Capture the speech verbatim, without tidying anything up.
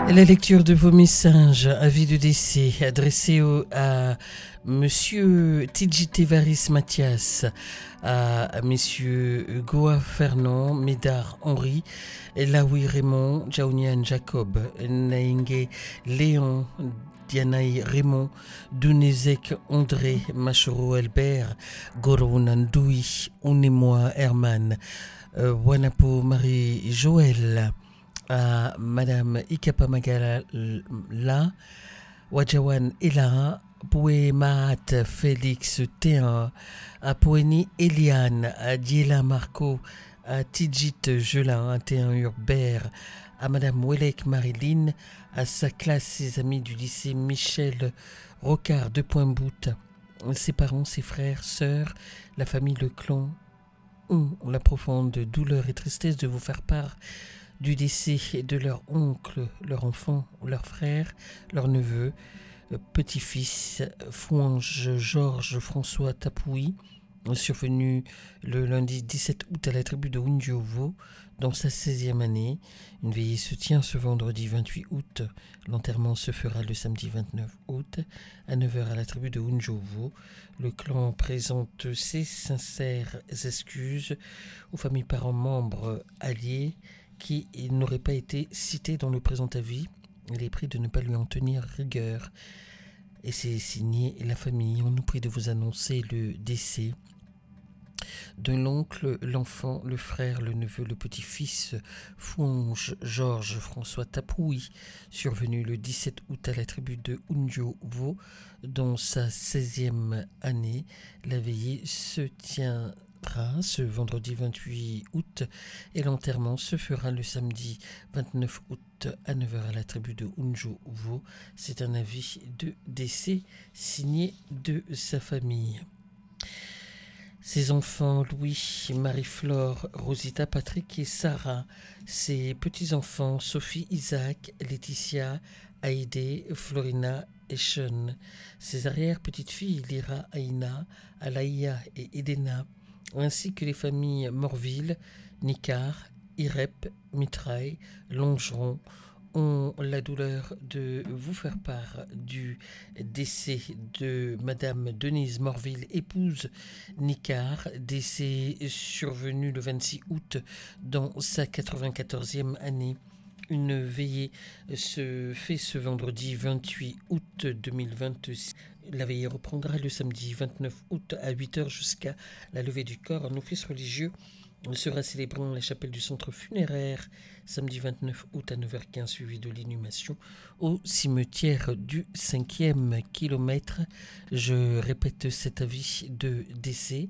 La lecture de vos messages, avis de décès, adressés au, à Monsieur Tidji Tevaris Mathias, à Messieurs Goa Fernand, Médard Henri, Laoui Raymond, Jaunian Jacob, Nainge Léon, Dianaï Raymond, Dunezek André, Machoro Albert, Goro Nandoui, Unemoa Herman, euh, Wanapo Marie Joël, à Madame Ikapa Magala La, Wajawan Ela, Pouemaat Félix Théa, à Poeni Eliane, à Diela Marco, à Tidjit Gelin, à Théa Urbert, à Madame Welek Marilyn, à sa classe, ses amis du lycée Michel Rocard de Pointe-Boute, ses parents, ses frères, sœurs, la famille Le Clan, ont la profonde douleur et tristesse de vous faire part du décès de leur oncle, leur enfant, leur frère, leur neveu, petit-fils, Fouange Georges François Tapouy, survenu le lundi dix-sept août à la tribu de Wundjovo, dans sa seizième année. Une veillée se tient ce vendredi vingt-huit août. L'enterrement se fera le samedi vingt-neuf août à neuf heures à la tribu de Wundjovo. Le clan présente ses sincères excuses aux familles, parents, membres, alliés qui n'aurait pas été cité dans le présent avis. Il est pris de ne pas lui en tenir rigueur. Et c'est signé la famille. On nous prie de vous annoncer le décès de l'oncle, l'enfant, le frère, le neveu, le petit-fils Fouange Georges François Tapouy, survenu le dix-sept août à la tribu de Wundjovo, dans sa seizième année. La veillée se tient ce vendredi vingt-huit août et l'enterrement se fera le samedi vingt-neuf août à neuf heures à la tribu de Wundjovo. C'est un avis de décès signé de sa famille. Ses enfants Louis, Marie-Flore, Rosita, Patrick et Sarah. Ses petits-enfants Sophie, Isaac, Laetitia, Haïdé, Florina et Sean. Ses arrière-petites-filles Lyra, Aïna, Alaïa et Edena, ainsi que les familles Morville, Nicard, Irep, Mitraille, Longeron, ont la douleur de vous faire part du décès de Madame Denise Morville, épouse Nicard, décès survenu le vingt-six août dans sa quatre-vingt-quatorzième année. Une veillée se fait ce vendredi vingt-huit août deux mille vingt-six. La veillée reprendra le samedi vingt-neuf août à huit heures jusqu'à la levée du corps. Un office religieux sera célébré dans la chapelle du centre funéraire samedi vingt-neuf août à neuf heures quinze, suivi de l'inhumation au cimetière du cinquième kilomètre. Je répète cet avis de décès